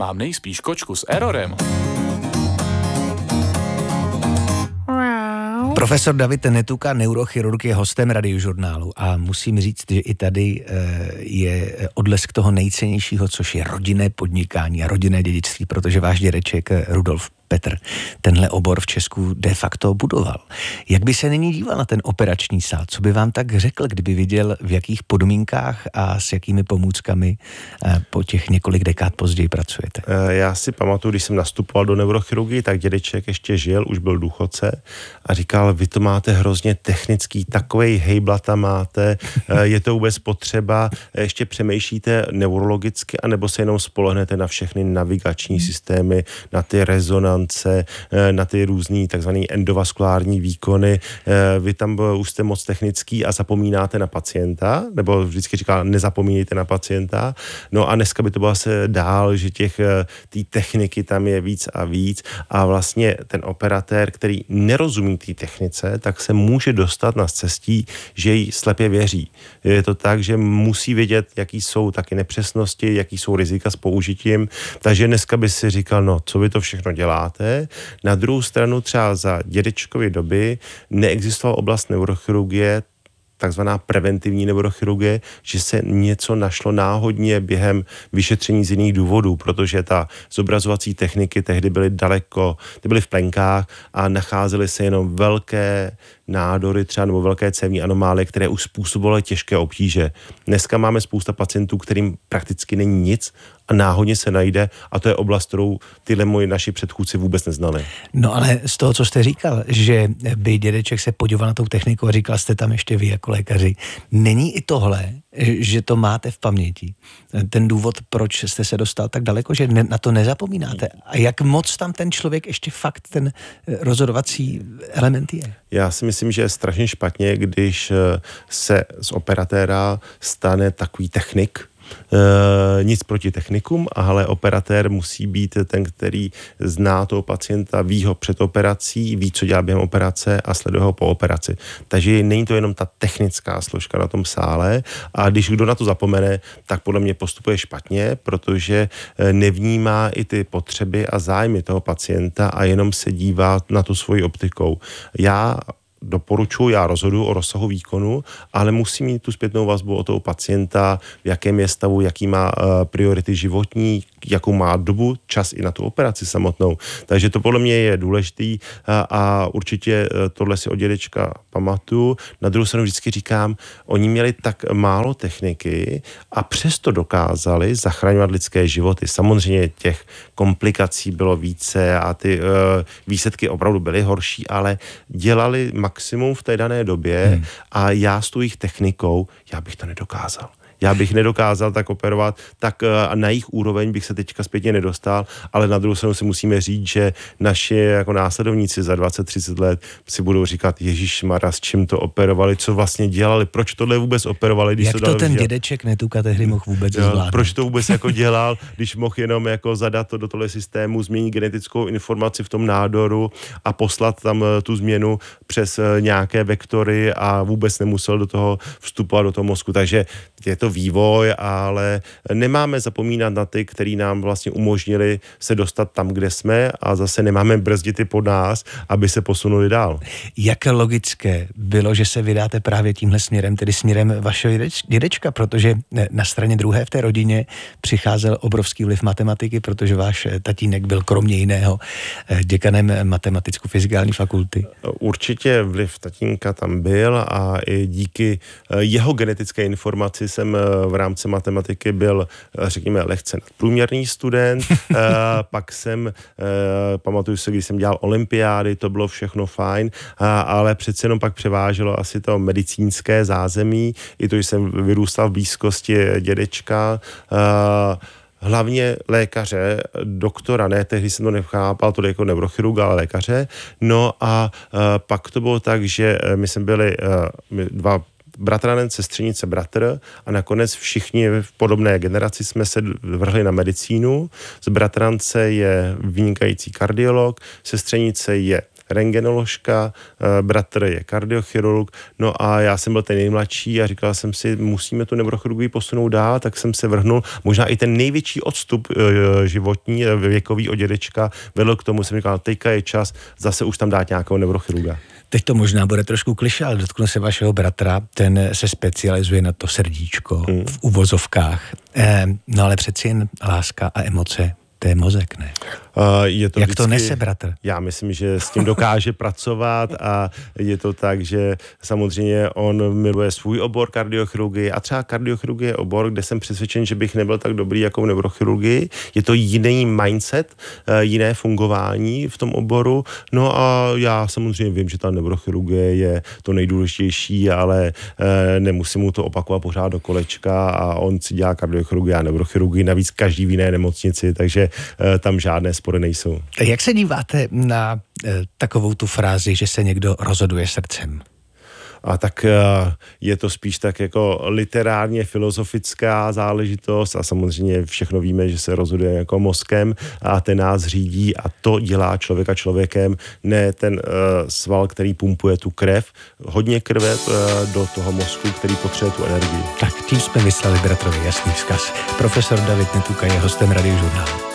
Mám nejspíš kočku s errorem. Profesor David Netuka, neurochirurg, je hostem Radiožurnálu a musím říct, že i tady je odlesk toho nejcennějšího, což je rodinné podnikání a rodinné dědictví, protože váš dědeček Rudolf Petr tenhle obor v Česku de facto budoval. Jak by se nyní díval na ten operační sál? Co by vám tak řekl, kdyby viděl, v jakých podmínkách a s jakými pomůckami po těch několik dekád později pracujete? Já si pamatuju, když jsem nastupoval do neurochirurgie, tak dědeček ještě žil, už byl důchodce a říkal, vy to máte hrozně technický, takovej hejblata máte, je to vůbec potřeba, ještě přemýšlíte neurologicky, anebo se jenom spolehnete na všechny navigační systémy, na ty rezonance, na ty různý takzvaný endovaskulární výkony. Vy tam už jste moc technický a zapomínáte na pacienta, nebo vždycky říkal, nezapomínejte na pacienta. No a dneska by to bylo asi dál, že té techniky tam je víc a víc a vlastně ten operatér, který nerozumí té technice, tak se může dostat na cestí, že jí slepě věří. Je to tak, že musí vědět, jaký jsou taky nepřesnosti, jaký jsou rizika s použitím, takže dneska by si říkal, no, co vy to všechno děláte. Na druhou stranu třeba za dědečkovy doby neexistovala oblast neurochirurgie, takzvaná preventivní neurochirurgie, že se něco našlo náhodně během vyšetření z jiných důvodů, protože ta zobrazovací techniky tehdy byly daleko, ty byly v plenkách a nacházely se jenom velké nádory třeba nebo velké cévní anomálie, které už způsobovaly těžké obtíže. Dneska máme spousta pacientů, kterým prakticky není nic a náhodně se najde a to je oblast, kterou tyhle moji naši předchůdci vůbec neznali. No ale z toho, co jste říkal, že by dědeček se podíval na tou techniku a říkal jste tam ještě vy jako lékaři, není i tohle, že to máte v paměti? Ten důvod, proč jste se dostal tak daleko, že na to nezapomínáte? A jak moc tam ten člověk ještě fakt ten rozhodovací element je? Já si myslím, že je strašně špatně, když se z operatéra stane takový technik. Nic proti technikům, ale operatér musí být ten, který zná toho pacienta, ví ho před operací, ví, co dělá během operace a sleduje ho po operaci. Takže není to jenom ta technická složka na tom sále a když kdo na to zapomene, tak podle mě postupuje špatně, protože nevnímá i ty potřeby a zájmy toho pacienta a jenom se dívá na tu svoji optikou. Já rozhoduji o rozsahu výkonu, ale musí mít tu zpětnou vazbu o toho pacienta, v jakém je stavu, jaký má priority životní, jakou má dobu, čas i na tu operaci samotnou. Takže to podle mě je důležitý a určitě tohle si od dědečka pamatuju. Na druhou stranu vždycky říkám, oni měli tak málo techniky a přesto dokázali zachraňovat lidské životy. Samozřejmě těch komplikací bylo více a ty výsledky opravdu byly horší, ale dělali maximum v té dané době a já s tou jejich technikou, já bych to nedokázal. Já bych nedokázal tak operovat, tak na jejich úroveň bych se teďka zpětně nedostal, ale na druhou stranu si musíme říct, že naši jako následovníci za 20-30 let si budou říkat, ježišmarja, s čím to operovali, co vlastně dělali, proč tohle vůbec operovali. Když jak to ten dědeček Netuka tehdy mohl vůbec zvládnout? Proč to vůbec jako dělal, když mohl jenom jako zadat to do tohle systému, změnit genetickou informaci v tom nádoru a poslat tam tu změnu přes nějaké vektory a vůbec nemusel do toho vstupovat do toho mozku. Takže je to vývoj, ale nemáme zapomínat na ty, který nám vlastně umožnili se dostat tam, kde jsme a zase nemáme brzdit i pod nás, aby se posunuli dál. Jak logické bylo, že se vydáte právě tímhle směrem, tedy směrem vašeho dědečka, protože na straně druhé v té rodině přicházel obrovský vliv matematiky, protože váš tatínek byl kromě jiného děkanem matematicko-fyzikální fakulty. Určitě vliv tatínka tam byl a i díky jeho genetické informaci jsem v rámci matematiky byl, řekněme, lehce nadprůměrný student. Pak pamatuju se, když jsem dělal olympiády, to bylo všechno fajn, ale přece jenom pak převáželo asi to medicínské zázemí. I to, že jsem vyrůstal v blízkosti dědečka, hlavně lékaře, doktora, ne, tehdy jsem to nechápal, to jako neurochirurga, ale lékaře. No a pak to bylo tak, že my jsme byli dva bratranec, sestřenice, bratr a nakonec všichni v podobné generaci jsme se vrhli na medicínu. Z bratrance je vynikající kardiolog, sestřenice je rentgenoložka, bratr je kardiochirurg, no a já jsem byl ten nejmladší a říkal jsem si, musíme tu neurochirurgii posunout dál, tak jsem se vrhnul. Možná i ten největší odstup životní, věkový od dědečka vedl k tomu, jsem říkal, teďka je čas zase už tam dát nějakého neurochirurga. Teď to možná bude trošku klišé, ale dotknu se vašeho bratra, ten se specializuje na to srdíčko v uvozovkách. No ale přeci jen láska a emoce, to je mozek, ne? Je to jak vždycky, to nese bratr? Já myslím, že s tím dokáže pracovat a je to tak, že samozřejmě on miluje svůj obor kardiochirurgie a třeba kardiochirurgie je obor, kde jsem přesvědčen, že bych nebyl tak dobrý jako v neurochirurgii. Je to jiný mindset, jiné fungování v tom oboru. No a já samozřejmě vím, že ta neurochirurgie je to nejdůležitější, ale nemusím mu to opakovat pořád do kolečka a on si dělá kardiochirurgii a neurochirurgii, navíc každý v jiné nemocnici, takže tam žádné spory nejsou. Jak se díváte na takovou tu frázi, že se někdo rozhoduje srdcem? A tak je to spíš tak jako literárně filozofická záležitost a samozřejmě všechno víme, že se rozhoduje jako mozkem a ten nás řídí a to dělá člověka člověkem, ne ten sval, který pumpuje tu krev, hodně krve do toho mozku, který potřebuje tu energii. Tak tím jsme vyslali bratrovi jasný vzkaz. Profesor David Netuka je hostem Radiožurnálu.